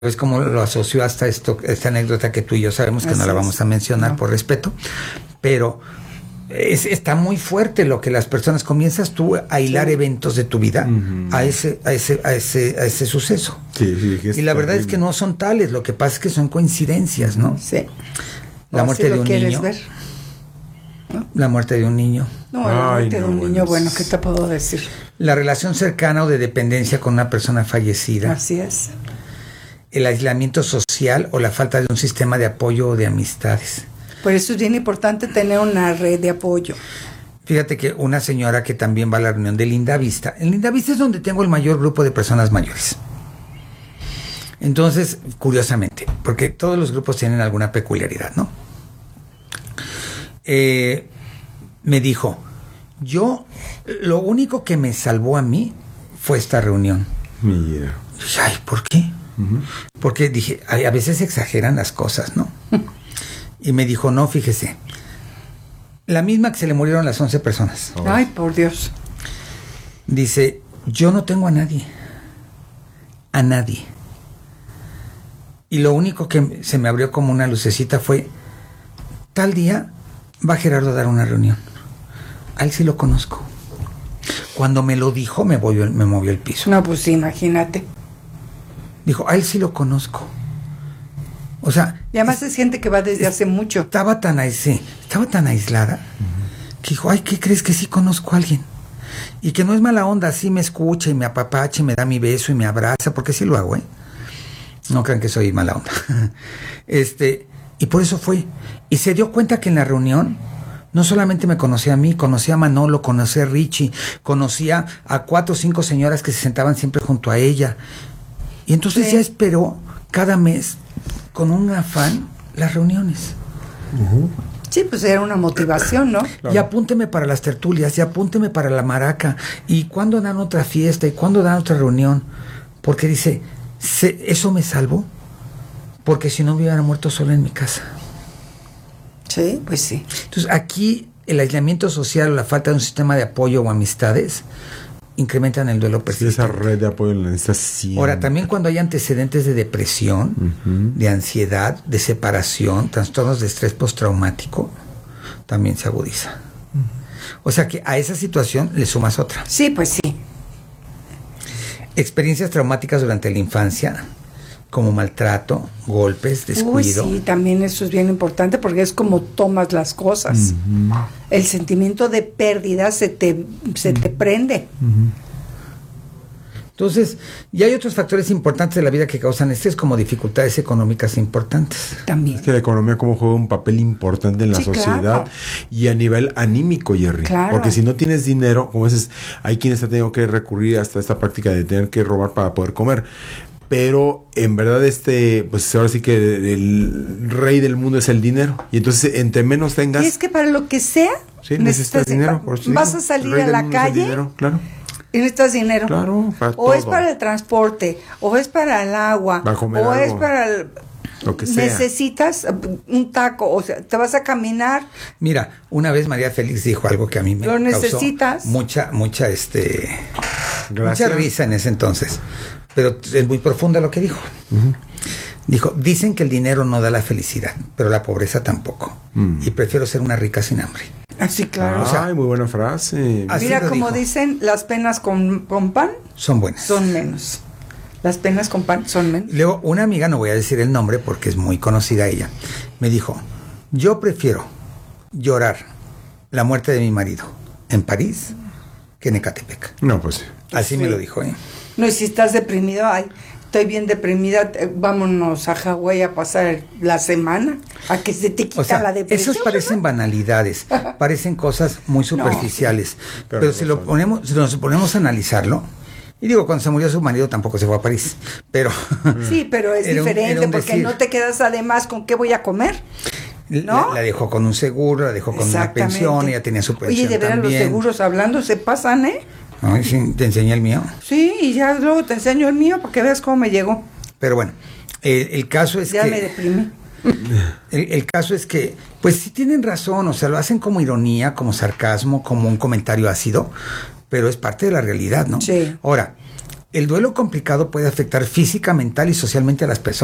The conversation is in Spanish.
es como lo asoció hasta esta anécdota que tú y yo sabemos que no la vamos a mencionar por respeto, pero está muy fuerte lo que las personas comienzas tú a hilar eventos de tu vida a ese suceso. Y la verdad es que no son tales, lo que pasa es que son coincidencias, ¿no? Sí. La muerte de un niño. Ver, ¿no? La muerte de un niño. No, la muerte de un niño, bueno, ¿qué te puedo decir? La relación cercana o de dependencia con una persona fallecida. Así es. El aislamiento social o la falta de un sistema de apoyo o de amistades. Por eso es bien importante tener una red de apoyo. Fíjate que una señora que también va a la reunión de Linda Vista. En Linda Vista es donde tengo el mayor grupo de personas mayores. Entonces, curiosamente, porque todos los grupos tienen alguna peculiaridad, ¿no? Me dijo, lo único que me salvó a mí fue esta reunión. Mira. Ay, ¿por qué? Porque dije, a veces exageran las cosas, ¿no? Y me dijo, no, fíjese, la misma que se le murieron las 11 personas. Ay, por Dios. Dice, yo no tengo a nadie. A nadie. Y lo único que se me abrió como una lucecita fue, tal día va Gerardo a dar una reunión. A él sí lo conozco. Cuando me lo dijo, me movió el piso. No, pues sí, imagínate. Dijo, a él sí lo conozco. O sea... Y además es gente que va desde hace mucho. Estaba tan aislada que dijo, ay, ¿qué crees? Que sí conozco a alguien. Y que no es mala onda, sí me escucha y me apapacha y me da mi beso y me abraza, porque sí lo hago, ¿eh? No crean que soy mala onda. Y por eso fue. Y se dio cuenta que en la reunión no solamente me conocía a mí, conocía a Manolo, conocía a Richie, conocía a 4 o 5 señoras que se sentaban siempre junto a ella. Y entonces ya esperó cada mes con un afán las reuniones. Sí, pues era una motivación, ¿no? Claro. Y apúnteme para las tertulias, y apúnteme para la maraca, y cuándo dan otra fiesta, y cuándo dan otra reunión. Porque dice, eso me salvó, porque si no me hubiera muerto solo en mi casa. Sí, pues sí. Entonces aquí el aislamiento social o la falta de un sistema de apoyo o amistades incrementan el duelo persistente. Sí, esa red de apoyo la necesitas siempre. Ahora, también cuando hay antecedentes de depresión, de ansiedad, de separación, trastornos de estrés postraumático, también se agudiza. O sea que a esa situación le sumas otra. Sí, pues sí. Experiencias traumáticas durante la infancia, como maltrato, golpes, descuido. Uy, sí, también eso es bien importante porque es como tomas las cosas. El sentimiento de pérdida se te prende. Entonces, y hay otros factores importantes de la vida que causan estrés, como dificultades económicas importantes. También. Es que la economía como juega un papel importante en la sociedad, claro. Y a nivel anímico, Jerry. Claro. Porque si no tienes dinero, como dices, hay quienes han tenido que recurrir hasta esta práctica de tener que robar para poder comer. Pero en verdad pues ahora sí que el rey del mundo es el dinero. Y entonces entre menos tengas... Y es que para lo que sea, sí, necesitas dinero. Vas a salir a la calle dinero, claro. Y necesitas dinero. Claro, para o todo. Es para el transporte, o es para el agua, para comer o algo, es para lo que sea. Necesitas un taco, o sea, te vas a caminar. Mira, una vez María Félix dijo algo que a mí me lo necesitas. causó mucha risa en ese entonces. Pero es muy profunda lo que dijo. Dijo, dicen que el dinero no da la felicidad, pero la pobreza tampoco. Y prefiero ser una rica sin hambre. Así, claro. O sea, muy buena frase. Mira, como dicen, las penas con pan son buenas. Son menos. Las penas con pan son menos. Luego, una amiga, no voy a decir el nombre porque es muy conocida ella, me dijo, yo prefiero llorar la muerte de mi marido en París que en Ecatepec. No, pues así me lo dijo, ¿eh? No, y si estás deprimido, ay, estoy bien deprimida, vámonos a Hawái a pasar la semana, a que se te quita la depresión. Esos parecen banalidades, parecen cosas muy superficiales, no, pero si nos ponemos a analizarlo, y digo, cuando se murió su marido tampoco se fue a París, pero... Sí, pero es diferente, porque no te quedas además con qué voy a comer. ¿No? La dejó con un seguro, la dejó con una pensión, ella tenía su pensión. Oye, de veras los seguros hablando se pasan, ¿eh? Ay, sí, ¿te enseñé el mío? Sí, y ya luego te enseño el mío para que veas cómo me llegó. Pero bueno, el caso es ya me deprimí. El caso es que, pues sí tienen razón, o sea, lo hacen como ironía, como sarcasmo, como un comentario ácido, pero es parte de la realidad, ¿no? Sí. Ahora, el duelo complicado puede afectar física, mental y socialmente a las personas.